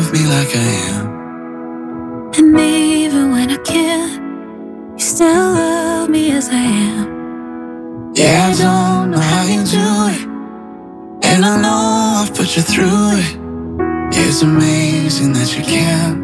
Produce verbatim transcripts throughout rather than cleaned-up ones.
love me like I am. And even when I can't, you still love me as I am. Yeah, I don't know how you do it, and I know I've put you through it. It's amazing that you can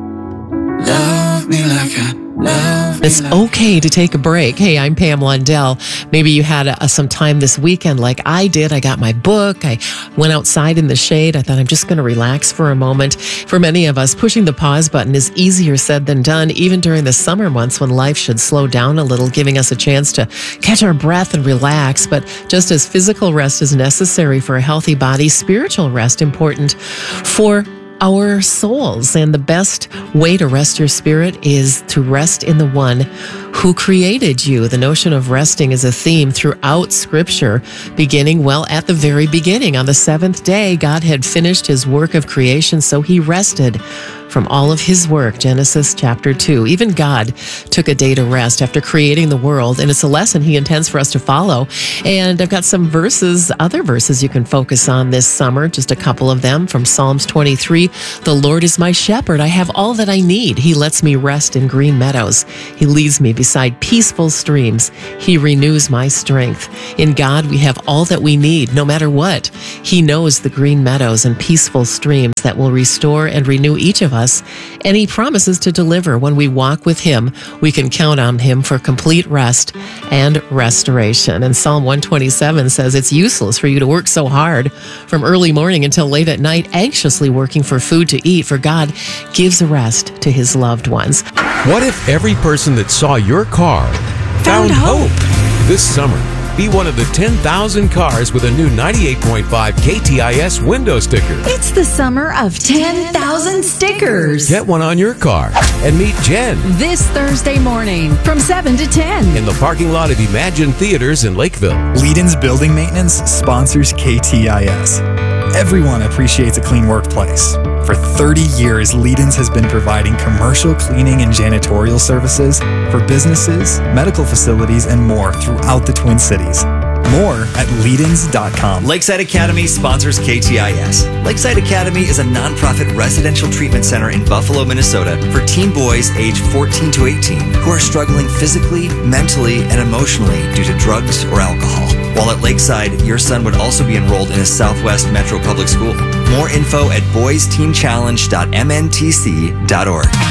love me like I love me. It's like okay to take a break. Hey, I'm Pam Lundell. Maybe you had a, some time this weekend like I did. I got my book. I went outside in the shade. I thought I'm just going to relax for a moment. For many of us, pushing the pause button is easier said than done, even during the summer months when life should slow down a little, giving us a chance to catch our breath and relax. But just as physical rest is necessary for a healthy body, spiritual rest important for our souls. And the best way to rest your spirit is to rest in the one who created you. The notion of resting is a theme throughout Scripture, beginning, well, at the very beginning. On the seventh day, God had finished his work of creation, so he rested from all of his work, Genesis chapter two. Even God took a day to rest after creating the world, and it's a lesson he intends for us to follow. And I've got some verses, other verses you can focus on this summer, just a couple of them from Psalms twenty-three. The Lord is my shepherd. I have all that I need. He lets me rest in green meadows. He leads me beside peaceful streams. He renews my strength. In God, we have all that we need, no matter what. He knows the green meadows and peaceful streams that will restore and renew each of us. And he promises to deliver. When we walk with him, we can count on him for complete rest and restoration. And Psalm one twenty-seven says it's useless for you to work so hard from early morning until late at night, anxiously working for food to eat, for God gives rest to his loved ones. What if every person that saw your car found, Found hope? hope? This summer, be one of the ten thousand cars with a new ninety-eight point five K T I S window sticker. It's the summer of ten thousand stickers. Get one on your car and meet Jen This Thursday morning from seven to ten. in the parking lot of Imagine Theaters in Lakeville. Leedon's Building Maintenance sponsors K T I S. Everyone appreciates a clean workplace. For thirty years, Leedon's has been providing commercial cleaning and janitorial services for businesses, medical facilities, and more throughout the Twin Cities. More at Leedons dot com. Lakeside Academy sponsors K T I S. Lakeside Academy is a nonprofit residential treatment center in Buffalo, Minnesota for teen boys aged fourteen to eighteen who are struggling physically, mentally, and emotionally due to drugs or alcohol. While at Lakeside, your son would also be enrolled in a Southwest Metro Public School. More info at boys teen challenge dot m n t c dot org.